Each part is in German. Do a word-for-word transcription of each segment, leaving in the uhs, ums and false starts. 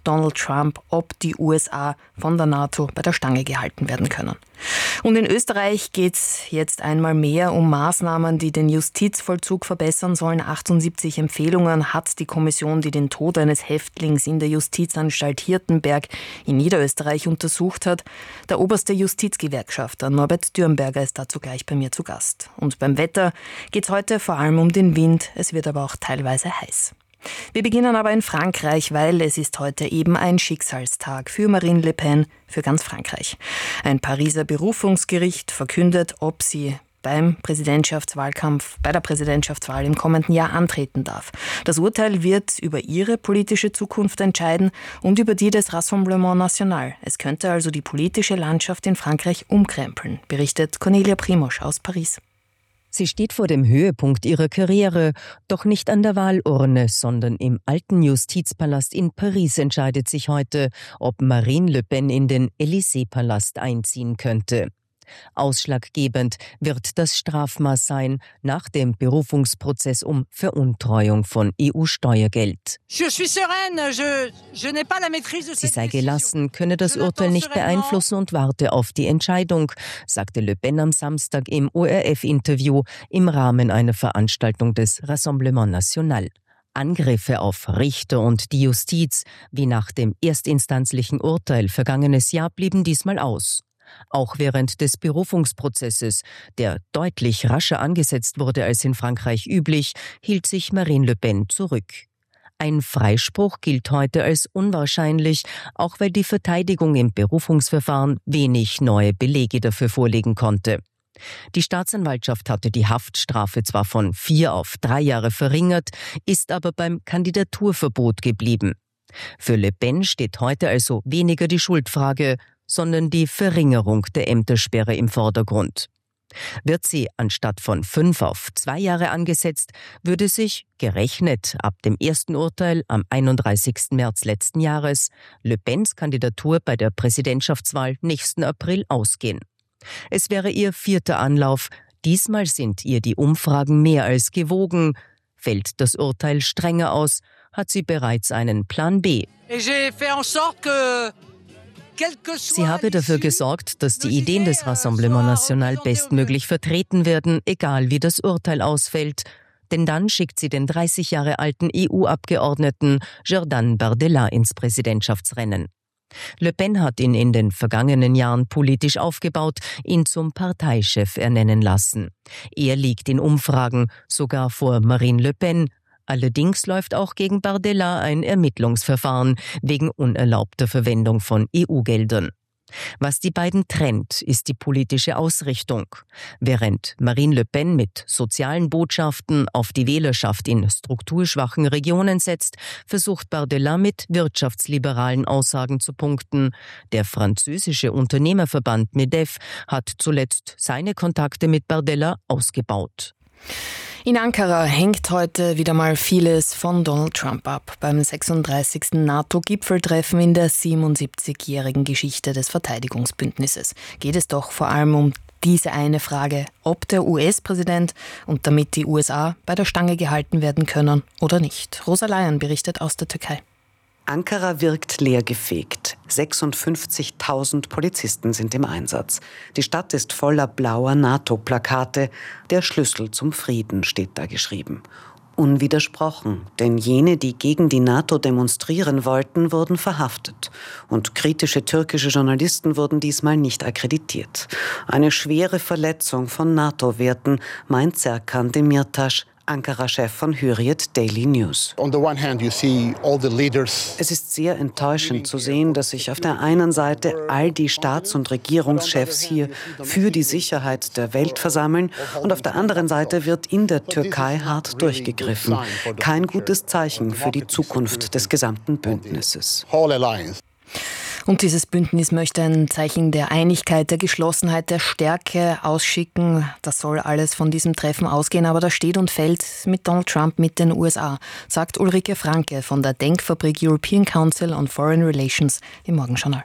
Donald Trump, ob die U S A von der NATO bei der Stange gehalten werden können. Und in Österreich geht es jetzt einmal mehr um Maßnahmen, die den Justizvollzug verbessern sollen. achtundsiebzig Empfehlungen hat die Kommission, die den Tod eines Häftlings in der Justizanstalt Hirtenberg in Niederösterreich untersucht hat. Der oberste Justizgewerkschafter Norbert Dürnberger ist dazu gleich bei mir zu Gast. Und beim Wetter geht es heute vor allem um den Wind. Es wird aber auch teilweise heiß. Wir beginnen aber in Frankreich, weil es ist heute eben ein Schicksalstag für Marine Le Pen, für ganz Frankreich. Ein Pariser Berufungsgericht verkündet, ob sie beim Präsidentschaftswahlkampf, bei der Präsidentschaftswahl im kommenden Jahr antreten darf. Das Urteil wird über ihre politische Zukunft entscheiden und über die des Rassemblement National. Es könnte also die politische Landschaft in Frankreich umkrempeln, berichtet Cornelia Primosch aus Paris. Sie steht vor dem Höhepunkt ihrer Karriere, doch nicht an der Wahlurne, sondern im alten Justizpalast in Paris entscheidet sich heute, ob Marine Le Pen in den Élysée-Palast einziehen könnte. Ausschlaggebend wird das Strafmaß sein nach dem Berufungsprozess um Veruntreuung von E U-Steuergeld. Sie sei gelassen, könne das Urteil nicht beeinflussen und warte auf die Entscheidung, sagte Le Pen am Samstag im O R F-Interview im Rahmen einer Veranstaltung des Rassemblement National. Angriffe auf Richter und die Justiz, wie nach dem erstinstanzlichen Urteil vergangenes Jahr, blieben diesmal aus. Auch während des Berufungsprozesses, der deutlich rascher angesetzt wurde als in Frankreich üblich, hielt sich Marine Le Pen zurück. Ein Freispruch gilt heute als unwahrscheinlich, auch weil die Verteidigung im Berufungsverfahren wenig neue Belege dafür vorlegen konnte. Die Staatsanwaltschaft hatte die Haftstrafe zwar von vier auf drei Jahre verringert, ist aber beim Kandidaturverbot geblieben. Für Le Pen steht heute also weniger die Schuldfrage, sondern die Verringerung der Ämtersperre im Vordergrund. Wird sie anstatt von fünf auf zwei Jahre angesetzt, würde sich, gerechnet ab dem ersten Urteil am einunddreißigsten März letzten Jahres, Le Pens Kandidatur bei der Präsidentschaftswahl nächsten April ausgehen. Es wäre ihr vierter Anlauf, diesmal sind ihr die Umfragen mehr als gewogen. Fällt das Urteil strenger aus, hat sie bereits einen Plan B. Sie habe dafür gesorgt, dass die Ideen des Rassemblement National bestmöglich vertreten werden, egal wie das Urteil ausfällt. Denn dann schickt sie den dreißig Jahre alten E U-Abgeordneten Jordan Bardella ins Präsidentschaftsrennen. Le Pen hat ihn in den vergangenen Jahren politisch aufgebaut, ihn zum Parteichef ernennen lassen. Er liegt in Umfragen sogar vor Marine Le Pen. Allerdings läuft auch gegen Bardella ein Ermittlungsverfahren wegen unerlaubter Verwendung von E U-Geldern. Was die beiden trennt, ist die politische Ausrichtung. Während Marine Le Pen mit sozialen Botschaften auf die Wählerschaft in strukturschwachen Regionen setzt, versucht Bardella mit wirtschaftsliberalen Aussagen zu punkten. Der französische Unternehmerverband MEDEF hat zuletzt seine Kontakte mit Bardella ausgebaut. In Ankara hängt heute wieder mal vieles von Donald Trump ab. Beim sechsunddreißigsten NATO-Gipfeltreffen in der siebenundsiebzigjährigen Geschichte des Verteidigungsbündnisses geht es doch vor allem um diese eine Frage, ob der U S-Präsident und damit die U S A bei der Stange gehalten werden können oder nicht. Rosa Layan berichtet aus der Türkei. Ankara wirkt leergefegt. sechsundfünfzigtausend Polizisten sind im Einsatz. Die Stadt ist voller blauer NATO-Plakate. Der Schlüssel zum Frieden steht da geschrieben. Unwidersprochen, denn jene, die gegen die NATO demonstrieren wollten, wurden verhaftet. Und kritische türkische Journalisten wurden diesmal nicht akkreditiert. Eine schwere Verletzung von NATO-Werten, meint Serkan Demirtas, Ankara-Chef von Hürriyet Daily News. Es ist sehr enttäuschend zu sehen, dass sich auf der einen Seite all die Staats- und Regierungschefs hier für die Sicherheit der Welt versammeln und auf der anderen Seite wird in der Türkei hart durchgegriffen. Kein gutes Zeichen für die Zukunft des gesamten Bündnisses. Und dieses Bündnis möchte ein Zeichen der Einigkeit, der Geschlossenheit, der Stärke ausschicken. Das soll alles von diesem Treffen ausgehen, aber das steht und fällt mit Donald Trump, mit den U S A, sagt Ulrike Franke von der Denkfabrik European Council on Foreign Relations im Morgenjournal.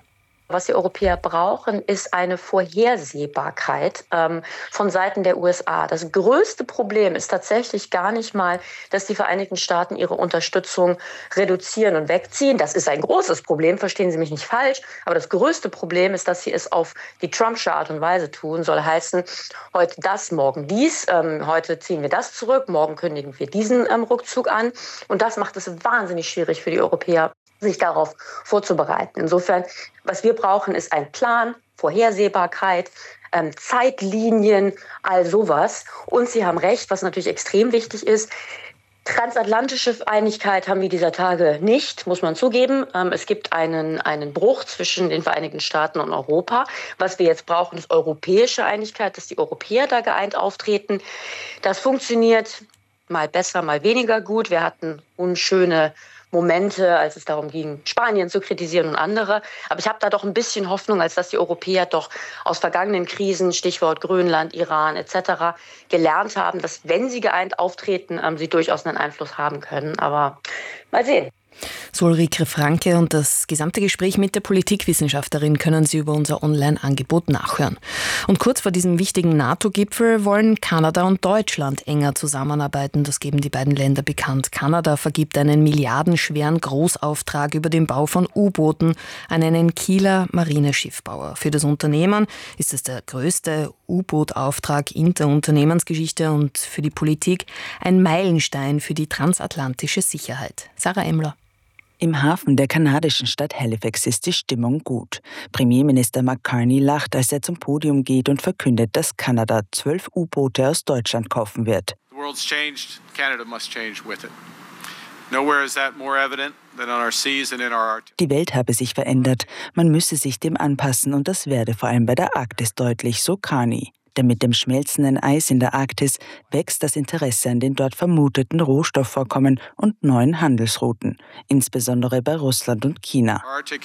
Was die Europäer brauchen, ist eine Vorhersehbarkeit ähm, von Seiten der U S A. Das größte Problem ist tatsächlich gar nicht mal, dass die Vereinigten Staaten ihre Unterstützung reduzieren und wegziehen. Das ist ein großes Problem, verstehen Sie mich nicht falsch. Aber das größte Problem ist, dass sie es auf die Trumpsche Art und Weise tun. Soll heißen, heute das, morgen dies. Ähm, heute ziehen wir das zurück, morgen kündigen wir diesen ähm, Rückzug an. Und das macht es wahnsinnig schwierig für die Europäer, sich darauf vorzubereiten. Insofern, was wir brauchen, ist ein Plan, Vorhersehbarkeit, ähm, Zeitlinien, all sowas. Und Sie haben recht, was natürlich extrem wichtig ist, transatlantische Einigkeit haben wir dieser Tage nicht, muss man zugeben. Ähm, es gibt einen, einen Bruch zwischen den Vereinigten Staaten und Europa. Was wir jetzt brauchen, ist europäische Einigkeit, dass die Europäer da geeint auftreten. Das funktioniert mal besser, mal weniger gut. Wir hatten unschöne Momente, als es darum ging, Spanien zu kritisieren und andere. Aber ich habe da doch ein bisschen Hoffnung, als dass die Europäer doch aus vergangenen Krisen, Stichwort Grönland, Iran et cetera, gelernt haben, dass, wenn sie geeint auftreten, ähm, sie durchaus einen Einfluss haben können. Aber mal sehen. So Ulrike Franke, und das gesamte Gespräch mit der Politikwissenschaftlerin können Sie über unser Online-Angebot nachhören. Und kurz vor diesem wichtigen NATO-Gipfel wollen Kanada und Deutschland enger zusammenarbeiten. Das geben die beiden Länder bekannt. Kanada vergibt einen milliardenschweren Großauftrag über den Bau von U-Booten an einen Kieler Marineschiffbauer. Für das Unternehmen ist es der größte U-Boot-Auftrag in der Unternehmensgeschichte und für die Politik ein Meilenstein für die transatlantische Sicherheit. Sarah Emmler. Im Hafen der kanadischen Stadt Halifax ist die Stimmung gut. Premierminister Mark Carney lacht, als er zum Podium geht und verkündet, dass Kanada zwölf U-Boote aus Deutschland kaufen wird. The world's changed, Canada must change with it. Nowhere is that more evident than on our seas and in our Arctic. Die Welt habe sich verändert, man müsse sich dem anpassen und das werde vor allem bei der Arktis deutlich, so Carney. Denn mit dem schmelzenden Eis in der Arktis wächst das Interesse an den dort vermuteten Rohstoffvorkommen und neuen Handelsrouten, insbesondere bei Russland und China.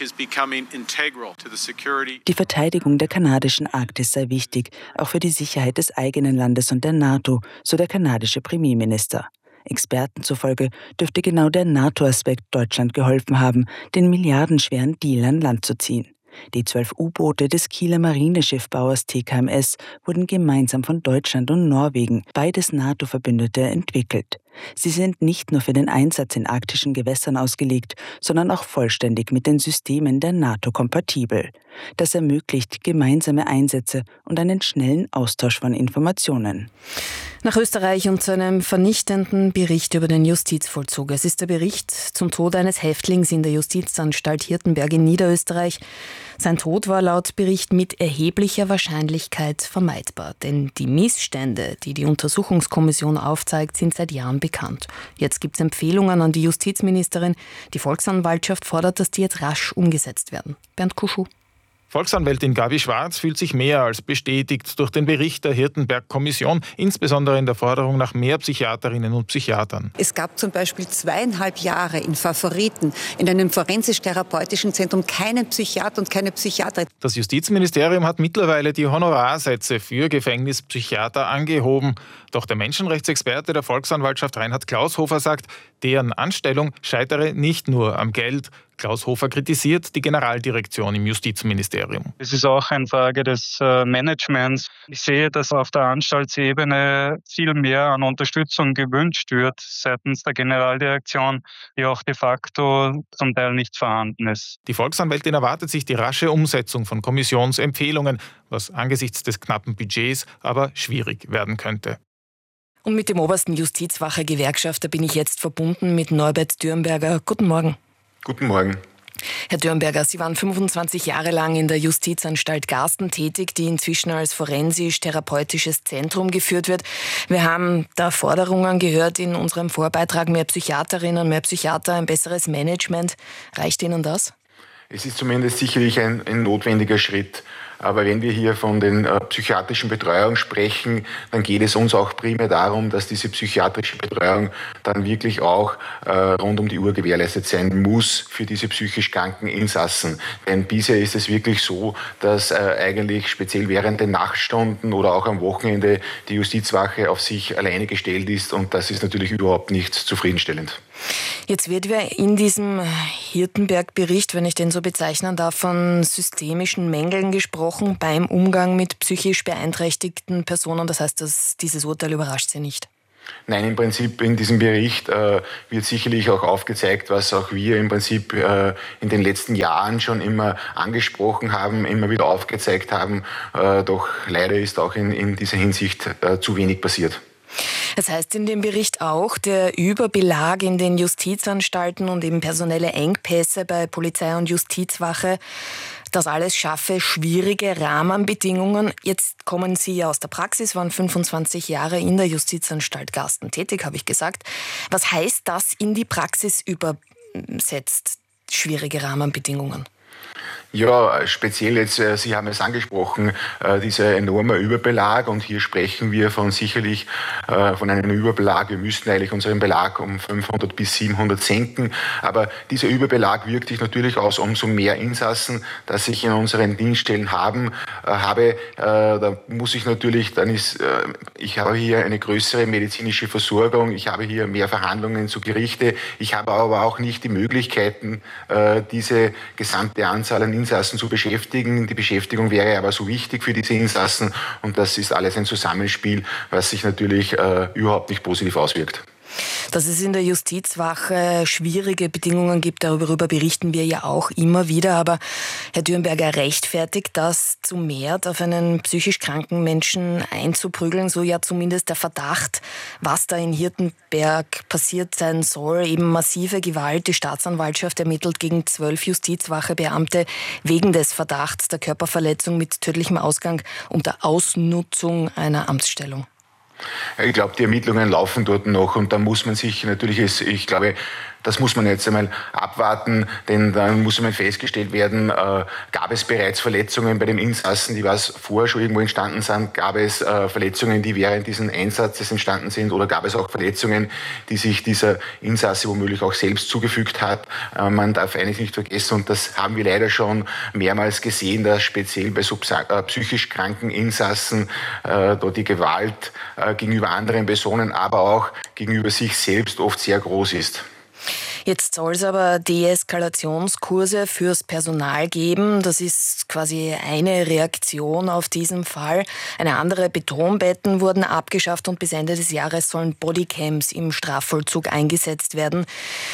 Die Verteidigung der kanadischen Arktis sei wichtig, auch für die Sicherheit des eigenen Landes und der NATO, so der kanadische Premierminister. Experten zufolge dürfte genau der NATO-Aspekt Deutschland geholfen haben, den milliardenschweren Deal an Land zu ziehen. Die zwölf U-Boote des Kieler Marineschiffbauers T K M S wurden gemeinsam von Deutschland und Norwegen, beides NATO-Verbündete, entwickelt. Sie sind nicht nur für den Einsatz in arktischen Gewässern ausgelegt, sondern auch vollständig mit den Systemen der NATO kompatibel. Das ermöglicht gemeinsame Einsätze und einen schnellen Austausch von Informationen. Nach Österreich und zu einem vernichtenden Bericht über den Justizvollzug. Es ist der Bericht zum Tod eines Häftlings in der Justizanstalt Hirtenberg in Niederösterreich. Sein Tod war laut Bericht mit erheblicher Wahrscheinlichkeit vermeidbar. Denn die Missstände, die die Untersuchungskommission aufzeigt, sind seit Jahren bekannt. Jetzt gibt es Empfehlungen an die Justizministerin. Die Volksanwaltschaft fordert, dass die jetzt rasch umgesetzt werden. Bernd Kuschuh. Volksanwältin Gabi Schwarz fühlt sich mehr als bestätigt durch den Bericht der Hirtenberg-Kommission, insbesondere in der Forderung nach mehr Psychiaterinnen und Psychiatern. Es gab zum Beispiel zweieinhalb Jahre in Favoriten, in einem forensisch-therapeutischen Zentrum, keinen Psychiater und keine Psychiaterin. Das Justizministerium hat mittlerweile die Honorarsätze für Gefängnispsychiater angehoben. Doch der Menschenrechtsexperte der Volksanwaltschaft Reinhard Klaushofer sagt, deren Anstellung scheitere nicht nur am Geld. Klaushofer kritisiert die Generaldirektion im Justizministerium. Es ist auch eine Frage des Managements. Ich sehe, dass auf der Anstaltsebene viel mehr an Unterstützung gewünscht wird seitens der Generaldirektion, die auch de facto zum Teil nicht vorhanden ist. Die Volksanwältin erwartet sich die rasche Umsetzung von Kommissionsempfehlungen, was angesichts des knappen Budgets aber schwierig werden könnte. Und mit dem obersten Justizwache-Gewerkschafter bin ich jetzt verbunden mit Norbert Dürnberger. Guten Morgen. Guten Morgen. Herr Dürnberger, Sie waren fünfundzwanzig Jahre lang in der Justizanstalt Garsten tätig, die inzwischen als forensisch-therapeutisches Zentrum geführt wird. Wir haben da Forderungen gehört in unserem Vorbeitrag, mehr Psychiaterinnen, mehr Psychiater, ein besseres Management. Reicht Ihnen das? Es ist zumindest sicherlich ein, ein notwendiger Schritt. Aber wenn wir hier von den äh, psychiatrischen Betreuungen sprechen, dann geht es uns auch primär darum, dass diese psychiatrische Betreuung dann wirklich auch äh, rund um die Uhr gewährleistet sein muss für diese psychisch kranken Insassen. Denn bisher ist es wirklich so, dass äh, eigentlich speziell während den Nachtstunden oder auch am Wochenende die Justizwache auf sich alleine gestellt ist und das ist natürlich überhaupt nicht zufriedenstellend. Jetzt wird ja in diesem Hirtenberg-Bericht, wenn ich den so bezeichnen darf, von systemischen Mängeln gesprochen beim Umgang mit psychisch beeinträchtigten Personen. Das heißt, dass dieses Urteil überrascht Sie nicht? Nein, im Prinzip in diesem Bericht äh, wird sicherlich auch aufgezeigt, was auch wir im Prinzip äh, in den letzten Jahren schon immer angesprochen haben, immer wieder aufgezeigt haben. Äh, doch leider ist auch in, in dieser Hinsicht äh, zu wenig passiert. Das heißt in dem Bericht auch, der Überbelag in den Justizanstalten und eben personelle Engpässe bei Polizei und Justizwache, das alles schaffe schwierige Rahmenbedingungen. Jetzt kommen Sie ja aus der Praxis, waren fünfundzwanzig Jahre in der Justizanstalt Garsten tätig, habe ich gesagt. Was heißt das in die Praxis übersetzt, schwierige Rahmenbedingungen? Ja, speziell jetzt, Sie haben es angesprochen, dieser enorme Überbelag und hier sprechen wir von sicherlich von einem Überbelag. Wir müssten eigentlich unseren Belag um fünfhundert bis siebenhundert senken, aber dieser Überbelag wirkt sich natürlich aus, umso mehr Insassen, dass ich in unseren Dienststellen haben, habe, da muss ich natürlich, dann ist, ich habe hier eine größere medizinische Versorgung, ich habe hier mehr Verhandlungen zu Gerichte, ich habe aber auch nicht die Möglichkeiten, diese gesamte Anzahl an Insassen zu beschäftigen. Die Beschäftigung wäre aber so wichtig für diese Insassen und das ist alles ein Zusammenspiel, was sich natürlich äh, überhaupt nicht positiv auswirkt. Dass es in der Justizwache schwierige Bedingungen gibt, darüber berichten wir ja auch immer wieder. Aber Herr Dürenberger, rechtfertigt das zu mehr auf einen psychisch kranken Menschen einzuprügeln? So ja zumindest der Verdacht, was da in Hirtenberg passiert sein soll. Eben massive Gewalt. Die Staatsanwaltschaft ermittelt gegen zwölf Justizwachebeamte wegen des Verdachts der Körperverletzung mit tödlichem Ausgang und der Ausnutzung einer Amtsstellung. Ich glaube, die Ermittlungen laufen dort noch und da muss man sich natürlich, ich glaube, das muss man jetzt einmal abwarten, denn dann muss einmal festgestellt werden, äh, gab es bereits Verletzungen bei dem Insassen, die was vorher schon irgendwo entstanden sind, gab es äh, Verletzungen, die während dieses Einsatzes entstanden sind oder gab es auch Verletzungen, die sich dieser Insasse womöglich auch selbst zugefügt hat. Äh, man darf eigentlich nicht vergessen und das haben wir leider schon mehrmals gesehen, dass speziell bei so äh, psychisch kranken Insassen äh, dort die Gewalt äh, gegenüber anderen Personen, aber auch gegenüber sich selbst oft sehr groß ist. Jetzt soll es aber Deeskalationskurse fürs Personal geben. Das ist quasi eine Reaktion auf diesen Fall. Eine andere, Betonbetten wurden abgeschafft und bis Ende des Jahres sollen Bodycams im Strafvollzug eingesetzt werden.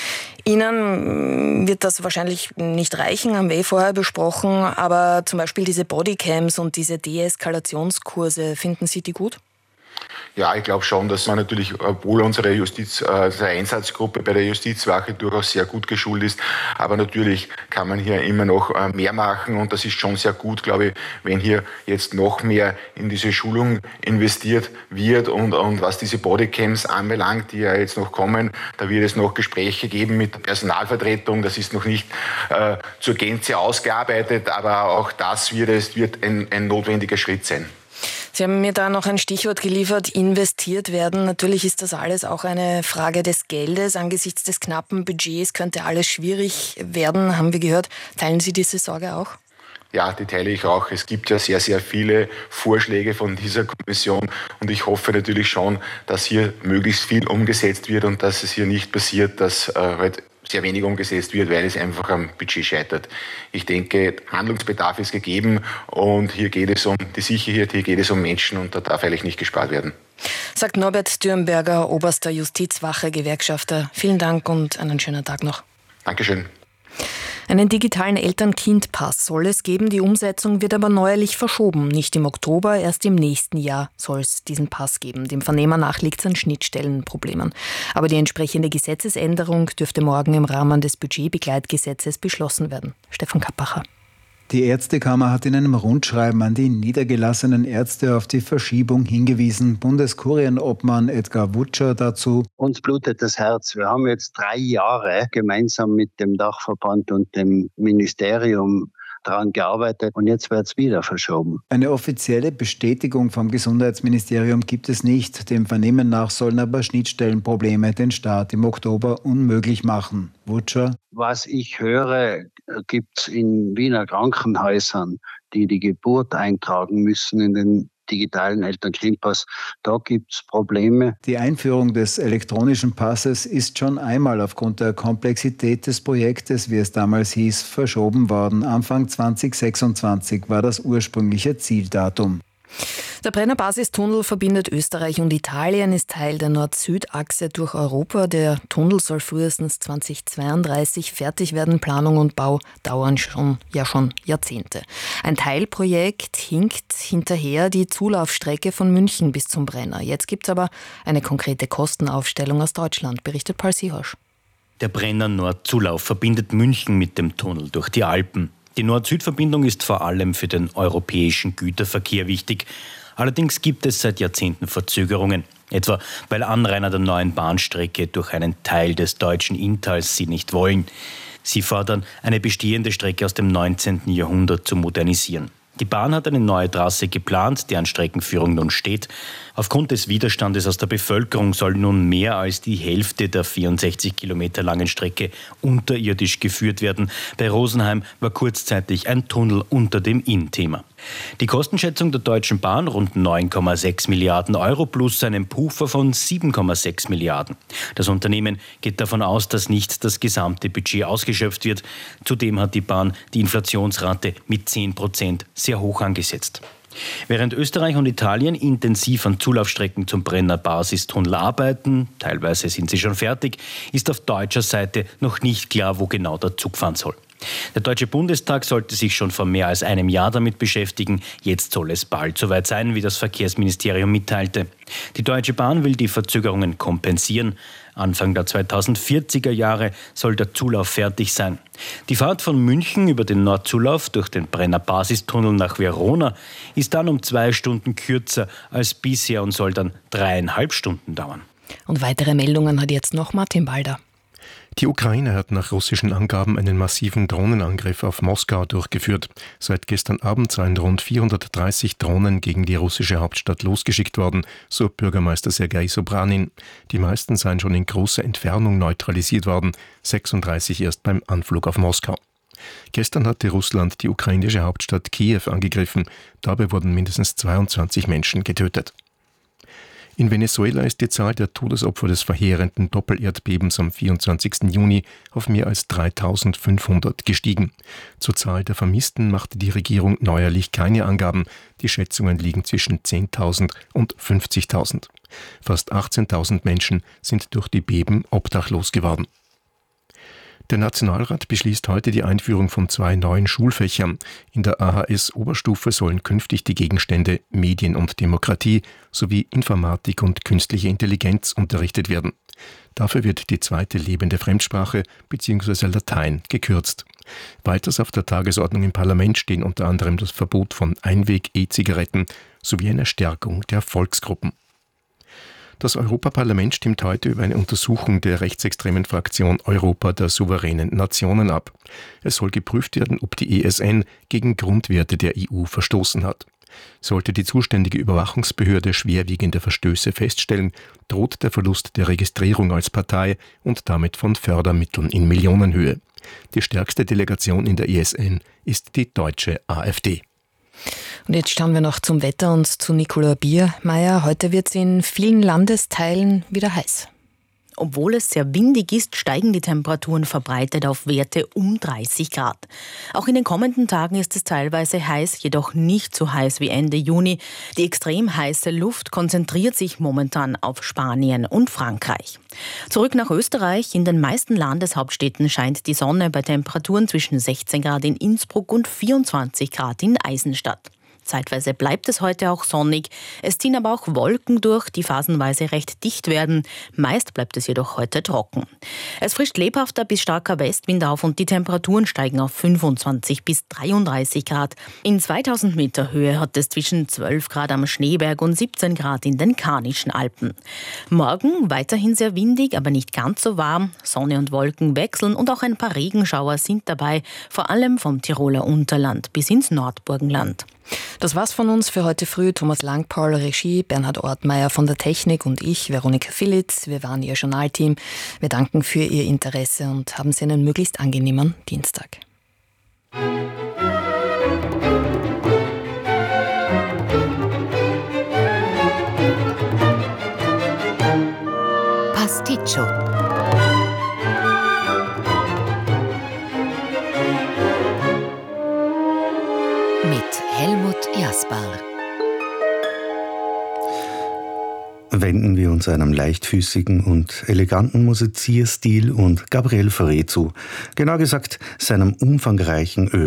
Ihnen wird das wahrscheinlich nicht reichen, haben wir eh vorher besprochen, aber zum Beispiel diese Bodycams und diese Deeskalationskurse, finden Sie die gut? Ja, ich glaube schon, dass man natürlich, obwohl unsere Justiz, äh, unsere Einsatzgruppe bei der Justizwache durchaus sehr gut geschult ist, aber natürlich kann man hier immer noch äh, mehr machen und das ist schon sehr gut, glaube ich, wenn hier jetzt noch mehr in diese Schulung investiert wird und, und was diese Bodycams anbelangt, die ja jetzt noch kommen, da wird es noch Gespräche geben mit der Personalvertretung, das ist noch nicht äh, zur Gänze ausgearbeitet, aber auch das wird, es wird ein, ein notwendiger Schritt sein. Sie haben mir da noch ein Stichwort geliefert, investiert werden. Natürlich ist das alles auch eine Frage des Geldes. Angesichts des knappen Budgets könnte alles schwierig werden, haben wir gehört. Teilen Sie diese Sorge auch? Ja, die teile ich auch. Es gibt ja sehr, sehr viele Vorschläge von dieser Kommission und ich hoffe natürlich schon, dass hier möglichst viel umgesetzt wird und dass es hier nicht passiert, dass äh, halt sehr wenig umgesetzt wird, weil es einfach am Budget scheitert. Ich denke, Handlungsbedarf ist gegeben und hier geht es um die Sicherheit, hier geht es um Menschen und da darf eigentlich nicht gespart werden. Sagt Norbert Dürenberger, oberster Justizwache-Gewerkschafter. Vielen Dank und einen schönen Tag noch. Dankeschön. Einen digitalen Eltern-Kind-Pass soll es geben. Die Umsetzung wird aber neuerlich verschoben. Nicht im Oktober, erst im nächsten Jahr soll es diesen Pass geben. Dem Vernehmer nach liegt es an Schnittstellenproblemen. Aber die entsprechende Gesetzesänderung dürfte morgen im Rahmen des Budgetbegleitgesetzes beschlossen werden. Stefan Kappacher. Die Ärztekammer hat in einem Rundschreiben an die niedergelassenen Ärzte auf die Verschiebung hingewiesen. Bundeskurienobmann Edgar Wutscher dazu: Uns blutet das Herz. Wir haben jetzt drei Jahre gemeinsam mit dem Dachverband und dem Ministerium daran gearbeitet und jetzt wird es wieder verschoben. Eine offizielle Bestätigung vom Gesundheitsministerium gibt es nicht. Dem Vernehmen nach sollen aber Schnittstellenprobleme den Start im Oktober unmöglich machen. Wutscher? Was ich höre, gibt es in Wiener Krankenhäusern, die die Geburt eintragen müssen in den digitalen Elternklinimpass. Da gibt es Probleme. Die Einführung des elektronischen Passes ist schon einmal aufgrund der Komplexität des Projektes, wie es damals hieß, verschoben worden. Anfang zwanzig sechsundzwanzig war das ursprüngliche Zieldatum. Der Brenner Basistunnel verbindet Österreich und Italien, ist Teil der Nord-Süd-Achse durch Europa. Der Tunnel soll frühestens zweitausendzweiunddreißig fertig werden. Planung und Bau dauern schon, ja schon Jahrzehnte. Ein Teilprojekt hinkt hinterher, die Zulaufstrecke von München bis zum Brenner. Jetzt gibt es aber eine konkrete Kostenaufstellung aus Deutschland, berichtet Paul Siehosch. Der Brenner Nord-Zulauf verbindet München mit dem Tunnel durch die Alpen. Die Nord-Süd-Verbindung ist vor allem für den europäischen Güterverkehr wichtig. Allerdings gibt es seit Jahrzehnten Verzögerungen, etwa weil Anrainer der neuen Bahnstrecke durch einen Teil des deutschen Inntals sie nicht wollen. Sie fordern, eine bestehende Strecke aus dem neunzehnten Jahrhundert zu modernisieren. Die Bahn hat eine neue Trasse geplant, deren Streckenführung nun steht. Aufgrund des Widerstandes aus der Bevölkerung soll nun mehr als die Hälfte der vierundsechzig Kilometer langen Strecke unterirdisch geführt werden. Bei Rosenheim war kurzzeitig ein Tunnel unter dem Inn Thema. Die Kostenschätzung der Deutschen Bahn rund neun Komma sechs Milliarden Euro plus einen Puffer von sieben Komma sechs Milliarden. Das Unternehmen geht davon aus, dass nicht das gesamte Budget ausgeschöpft wird. Zudem hat die Bahn die Inflationsrate mit zehn Prozent sehr hoch angesetzt. Während Österreich und Italien intensiv an Zulaufstrecken zum Brenner Basistunnel arbeiten, teilweise sind sie schon fertig, ist auf deutscher Seite noch nicht klar, wo genau der Zug fahren soll. Der Deutsche Bundestag sollte sich schon vor mehr als einem Jahr damit beschäftigen. Jetzt soll es bald soweit sein, wie das Verkehrsministerium mitteilte. Die Deutsche Bahn will die Verzögerungen kompensieren. Anfang der zweitausendvierziger Jahre soll der Zulauf fertig sein. Die Fahrt von München über den Nordzulauf durch den Brenner Basistunnel nach Verona ist dann um zwei Stunden kürzer als bisher und soll dann dreieinhalb Stunden dauern. Und weitere Meldungen hat jetzt noch Martin Balder. Die Ukraine hat nach russischen Angaben einen massiven Drohnenangriff auf Moskau durchgeführt. Seit gestern Abend seien rund vierhundertdreißig Drohnen gegen die russische Hauptstadt losgeschickt worden, so Bürgermeister Sergei Sobranin. Die meisten seien schon in großer Entfernung neutralisiert worden, sechsunddreißig erst beim Anflug auf Moskau. Gestern hatte Russland die ukrainische Hauptstadt Kiew angegriffen. Dabei wurden mindestens zweiundzwanzig Menschen getötet. In Venezuela ist die Zahl der Todesopfer des verheerenden Doppelerdbebens am vierundzwanzigsten Juni auf mehr als dreitausendfünfhundert gestiegen. Zur Zahl der Vermissten machte die Regierung neuerlich keine Angaben. Die Schätzungen liegen zwischen zehntausend und fünfzigtausend. Fast achtzehntausend Menschen sind durch die Beben obdachlos geworden. Der Nationalrat beschließt heute die Einführung von zwei neuen Schulfächern. In der A H S-Oberstufe sollen künftig die Gegenstände Medien und Demokratie sowie Informatik und künstliche Intelligenz unterrichtet werden. Dafür wird die zweite lebende Fremdsprache bzw. Latein gekürzt. Weiters auf der Tagesordnung im Parlament stehen unter anderem das Verbot von Einweg-E-Zigaretten sowie eine Stärkung der Volksgruppen. Das Europaparlament stimmt heute über eine Untersuchung der rechtsextremen Fraktion Europa der souveränen Nationen ab. Es soll geprüft werden, ob die E S N gegen Grundwerte der E U verstoßen hat. Sollte die zuständige Überwachungsbehörde schwerwiegende Verstöße feststellen, droht der Verlust der Registrierung als Partei und damit von Fördermitteln in Millionenhöhe. Die stärkste Delegation in der E S N ist die deutsche AfD. Und jetzt schauen wir noch zum Wetter und zu Nicola Biermeier. Heute wird es in vielen Landesteilen wieder heiß. Obwohl es sehr windig ist, steigen die Temperaturen verbreitet auf Werte um dreißig Grad. Auch in den kommenden Tagen ist es teilweise heiß, jedoch nicht so heiß wie Ende Juni. Die extrem heiße Luft konzentriert sich momentan auf Spanien und Frankreich. Zurück nach Österreich. In den meisten Landeshauptstädten scheint die Sonne bei Temperaturen zwischen sechzehn Grad in Innsbruck und vierundzwanzig Grad in Eisenstadt. Zeitweise bleibt es heute auch sonnig. Es ziehen aber auch Wolken durch, die phasenweise recht dicht werden. Meist bleibt es jedoch heute trocken. Es frischt lebhafter bis starker Westwind auf und die Temperaturen steigen auf fünfundzwanzig bis dreiunddreißig Grad. In zweitausend Meter Höhe hat es zwischen zwölf Grad am Schneeberg und siebzehn Grad in den Karnischen Alpen. Morgen weiterhin sehr windig, aber nicht ganz so warm. Sonne und Wolken wechseln und auch ein paar Regenschauer sind dabei, vor allem vom Tiroler Unterland bis ins Nordburgenland. Das war's von uns für heute früh. Thomas Langpaul, Regie, Bernhard Ortmeier von der Technik und ich, Veronika Philitz. Wir waren Ihr Journalteam. Wir danken für Ihr Interesse und haben Sie einen möglichst angenehmen Dienstag. Pasticcio. Mit Helmut Jasper. Wenden wir uns einem leichtfüßigen und eleganten Musizierstil und Gabriel Fauré zu. Genau gesagt, seinem umfangreichen Öl